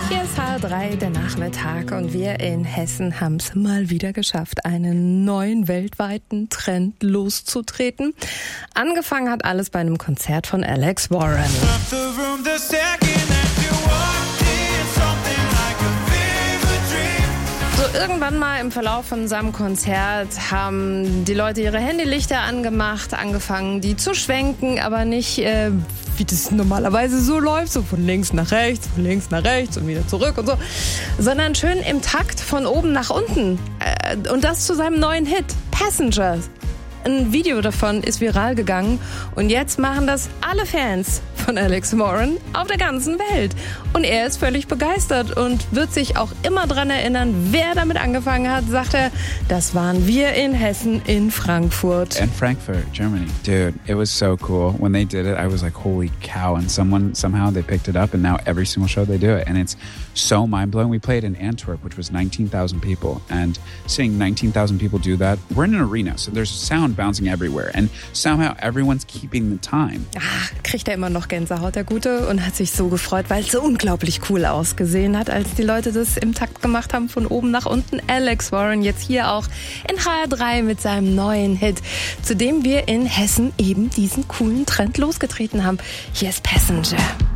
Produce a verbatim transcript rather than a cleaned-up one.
Hier ist H drei, der Nachmittag, und wir in Hessen haben es mal wieder geschafft, einen neuen weltweiten Trend loszutreten. Angefangen hat alles bei einem Konzert von Alex Warren. So irgendwann mal im Verlauf von seinem Konzert haben die Leute ihre Handylichter angemacht, angefangen die zu schwenken, aber nicht äh, wie das normalerweise so läuft, so von links nach rechts, von links nach rechts und wieder zurück und so, sondern schön im Takt von oben nach unten. Äh, und das zu seinem neuen Hit, Passengers. Ein Video davon ist viral gegangen und jetzt machen das alle Fans von Alex Warren auf der ganzen Welt. Und er ist völlig begeistert und wird sich auch immer dran erinnern, wer damit angefangen hat, sagt er, das waren wir in Hessen in Frankfurt. In Frankfurt, Germany. Dude, it was so cool. When they did it, I was like, holy cow. And someone, somehow they picked it up and now every single show they do it. And it's so mind-blowing. We played in Antwerp, which was nineteen thousand people. And seeing nineteen thousand people do that, we're in an arena, so there's sound bouncing everywhere. And somehow everyone's keeping the time. Ah, kriegt er immer noch Gänsehaut, der Gute, und hat sich so gefreut, weil es so unglaublich cool ausgesehen hat, als die Leute das im Takt gemacht haben, von oben nach unten. Alex Warren jetzt hier auch in H R drei mit seinem neuen Hit, zu dem wir in Hessen eben diesen coolen Trend losgetreten haben. Hier ist Passenger.